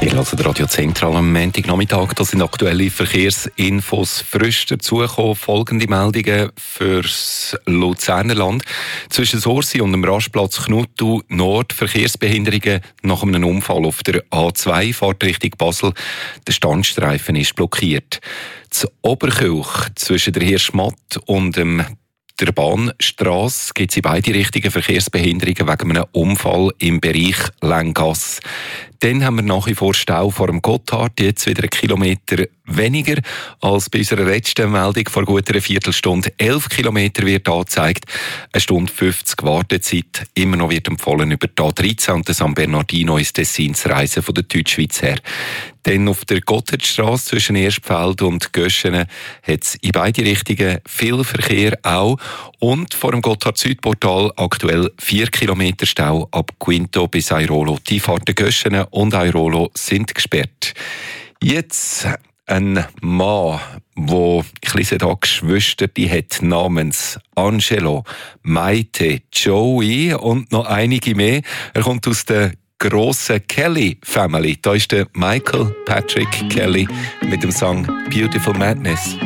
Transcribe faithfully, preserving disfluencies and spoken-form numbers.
Sie hören Radio Zentral am Montagnachmittag. Da sind aktuelle Verkehrsinfos frisch dazugekommen. Folgende Meldungen fürs Luzernerland. Zwischen Sorsi und dem Rastplatz Knuttu Nord Verkehrsbehinderungen nach einem Unfall auf der A zwei, Fahrt Richtung Basel. Der Standstreifen ist blockiert. Zu Oberkirch zwischen der Hirschmatt und dem der Bahnstrasse gibt es in beide Richtungen Verkehrsbehinderungen wegen einem Unfall im Bereich Länggasse. Dann haben wir nach wie vor Stau vor dem Gotthard, jetzt wieder einen Kilometer weniger als bei unserer letzten Meldung vor gut einer Viertelstunde. Elf Kilometer wird angezeigt, eine Stunde fünfzig Wartezeit. Immer noch wird empfohlen, über die A dreizehn und den San Bernardino ins Tessin zu reisen, von der Deutschschweiz her. Dann auf der Gotthardstrasse zwischen Erstfeld und Göschenen hat es in beide Richtungen viel Verkehr auch. Und vor dem Gotthard-Südportal aktuell vier Kilometer Stau ab Quinto bis Airolo. Die Fahrten Göschenen und Airolo sind gesperrt. Jetzt ein Mann, wo ich lese da Geschwister, die hat namens Angelo, Maite, Joey und noch einige mehr. Er kommt aus der grossen Kelly-Family. Da ist der Michael Patrick Kelly mit dem Song Beautiful Madness.